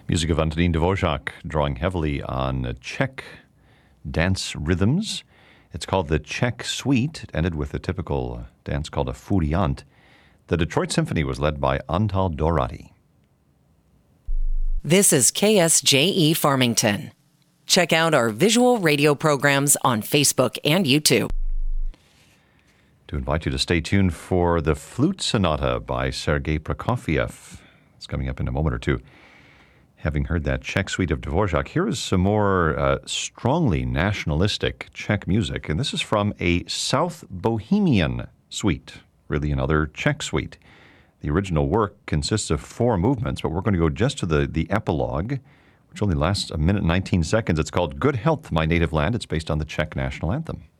Music of Antonín Dvořák, drawing heavily on Czech dance rhythms. It's called the Czech Suite. It ended with a typical dance called a furiant. The Detroit Symphony was led by Antal Dorati. This is KSJE Farmington. Check out our visual radio programs on Facebook and YouTube. To invite you to stay tuned for the Flute Sonata by Sergei Prokofiev. It's coming up in a moment or two. Having heard that Czech suite of Dvořák, here is some more strongly nationalistic Czech music, and this is from a South Bohemian suite, really another Czech suite. The original work consists of 4 movements, but we're going to go just to the epilogue, which only lasts 1 minute and 19 seconds. It's called Good Health, My Native Land. It's based on the Czech national anthem.